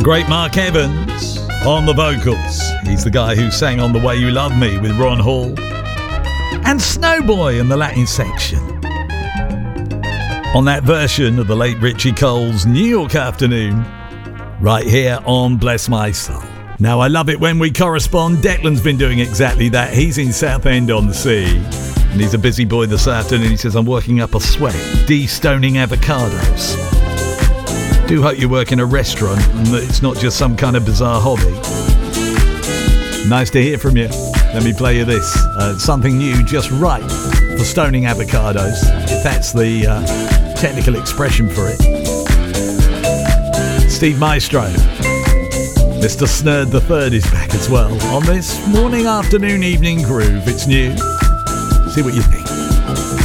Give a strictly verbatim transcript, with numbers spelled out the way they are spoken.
Great Mark Evans on the vocals. He's the guy who sang On the Way You Love Me with Ron Hall. And Snowboy in the Latin section. On that version of the late Richie Cole's New York Afternoon, right here on Bless My Soul. Now, I love it when we correspond. Declan's been doing exactly that. He's in Southend on the Sea, and he's a busy boy this afternoon. He says, I'm working up a sweat, de-stoning avocados. Do hope you work in a restaurant and that it's not just some kind of bizarre hobby. Nice to hear from you. Let me play you this. Uh, something new, just right for stoning avocados, if that's the uh, technical expression for it. Steve Maestro. Mister Snurd the Third is back as well on this morning, afternoon, evening groove. It's new. See what you think.